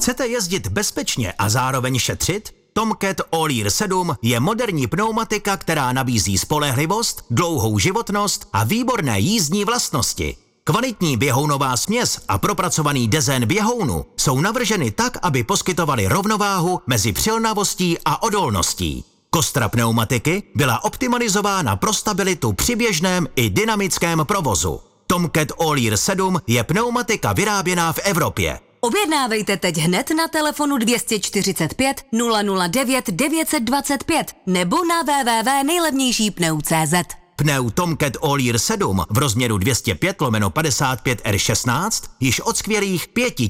Chcete jezdit bezpečně a zároveň šetřit? Tomcat All-Year 7 je moderní pneumatika, která nabízí spolehlivost, dlouhou životnost a výborné jízdní vlastnosti. Kvalitní běhounová směs a propracovaný dezén běhounu jsou navrženy tak, aby poskytovaly rovnováhu mezi přilnavostí a odolností. Kostra pneumatiky byla optimalizována pro stabilitu při běžném i dynamickém provozu. Tomcat All-Year 7 je pneumatika vyráběná v Evropě. Objednávejte teď hned na telefonu 245 009 925 nebo na www.nejlevnějšípneu.cz. Pneu Tomcat All-Year 7 v rozměru 205/55 R16 již od skvělých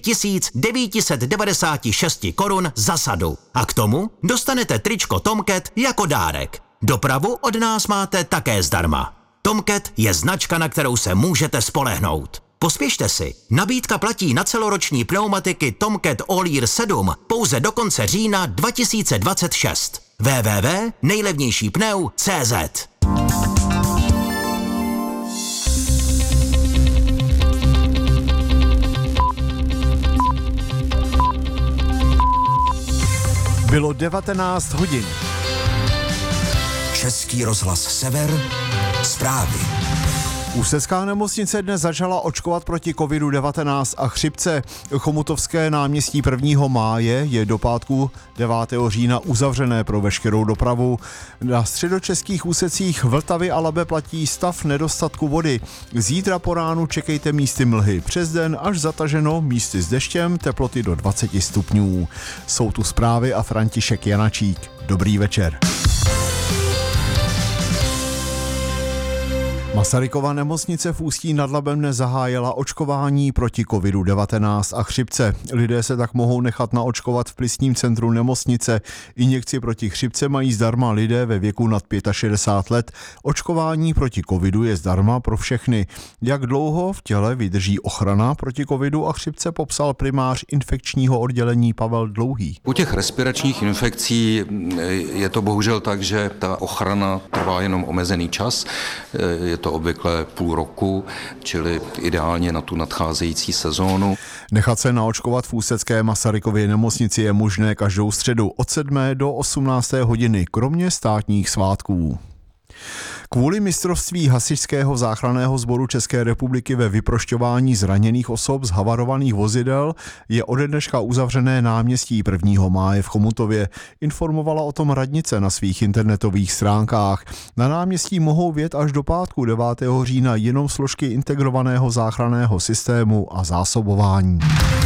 5996 korun za sadu. A k tomu dostanete tričko Tomcat jako dárek. Dopravu od nás máte také zdarma. Tomcat je značka, na kterou se můžete spolehnout. Pospěšte si, nabídka platí na celoroční pneumatiky Tomcat All-Year 7 pouze do konce října 2026. www.nejlevnějšípneu.cz. Bylo 19 hodin. Český rozhlas Sever, zprávy. Ústecká nemocnice dnes začala očkovat proti covidu-19 a chřipce. Chomutovské náměstí 1. máje je do pátku 9. října uzavřené pro veškerou dopravu. Na středočeských úsecích Vltavy a Labe platí stav nedostatku vody. Zítra po ránu čekejte místy mlhy. Přes den až zataženo, místy s deštěm, teploty do 20 stupňů. Jsou tu zprávy a František Janačík. Dobrý večer. Masarykova nemocnice v Ústí nad Labem dnes zahájila očkování proti covidu-19 a chřipce. Lidé se tak mohou nechat naočkovat v plicním centru nemocnice. Injekci proti chřipce mají zdarma lidé ve věku nad 65 let. Očkování proti covidu je zdarma pro všechny. Jak dlouho v těle vydrží ochrana proti covidu a chřipce, popsal primář infekčního oddělení Pavel Dlouhý. U těch respiračních infekcí je to bohužel tak, že ta ochrana trvá jenom omezený čas. Je to obvykle půl roku, čili ideálně na tu nadcházející sezónu. Nechat se naočkovat v ústecké Masarykově nemocnici je možné každou středu od 7. do 18. hodiny, kromě státních svátků. Kvůli mistrovství hasičského záchranného sboru České republiky ve vyprošťování zraněných osob z havarovaných vozidel je ode dneška uzavřené náměstí 1. máje v Chomutově. Informovala o tom radnice na svých internetových stránkách. Na náměstí mohou vjet až do pátku 9. října jenom složky integrovaného záchranného systému a zásobování.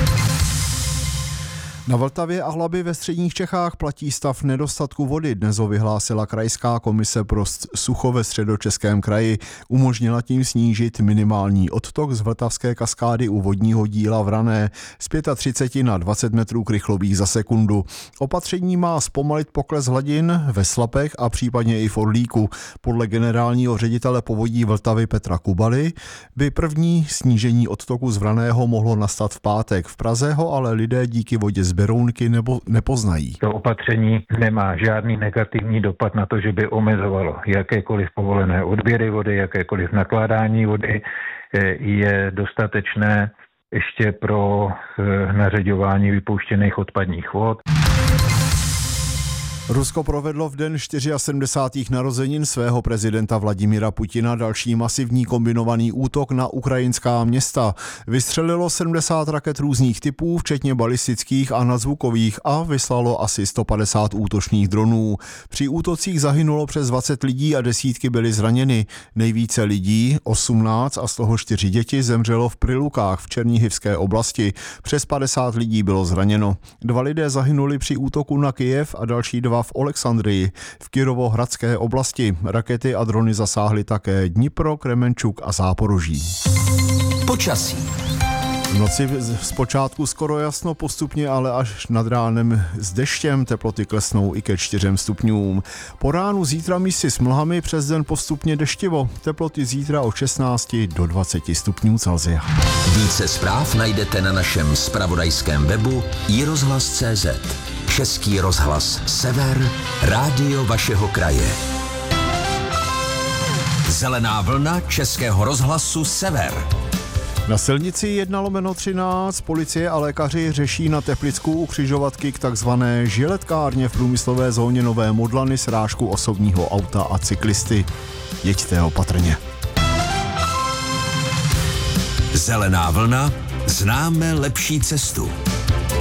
Na Vltavě a Hlaby ve středních Čechách platí stav nedostatku vody. Dnes ho vyhlásila Krajská komise pro sucho ve Středočeském kraji. Umožnila tím snížit minimální odtok z Vltavské kaskády u vodního díla Vrané z 35 na 20 metrů krychlových za sekundu. Opatření má zpomalit pokles hladin ve Slapech a případně i v Orlíku. Podle generálního ředitele povodí Vltavy Petra Kubaly by první snížení odtoku z Vraného mohlo nastat v pátek. V Praze ho ale lidé díky vodě z Berounky nebo nepoznají. To opatření nemá žádný negativní dopad na to, že by omezovalo jakékoliv povolené odběry vody, jakékoliv nakládání vody. Je dostatečné ještě pro nařeďování vypouštěných odpadních vod. Rusko provedlo v den 74. narozenin svého prezidenta Vladimira Putina další masivní kombinovaný útok na ukrajinská města. Vystřelilo 70 raket různých typů, včetně balistických a nadzvukových, a vyslalo asi 150 útočných dronů. Při útocích zahynulo přes 20 lidí a desítky byly zraněny. Nejvíce lidí, 18 a z toho 4 děti, zemřelo v Prilukách v Černihivské oblasti. Přes 50 lidí bylo zraněno. 2 lidé zahynuli při útoku na Kyjev a další 2 v Alexandrii. V Kyrovohradské oblasti rakety a drony zasáhly také Dnipro, Kremenčuk a Záporoží. Počasí. V noci zpočátku skoro jasno, postupně ale až nad ránem s deštěm, teploty klesnou i ke 4 stupňům. Po ránu zítra místy s mlhami, přes den postupně deštivo, teploty zítra od 16 do 20 stupňů Celsia. Více zpráv najdete na našem zpravodajském webu iRozhlas.cz. Český rozhlas Sever, rádio vašeho kraje. Zelená vlna Českého rozhlasu Sever. Na silnici 1/13 policie a lékaři řeší na Teplicku u křižovatky k takzvané žiletkárně v průmyslové zóně Nové Modlany srážku osobního auta a cyklisty. Jeďte opatrně. Zelená vlna, známe lepší cestu.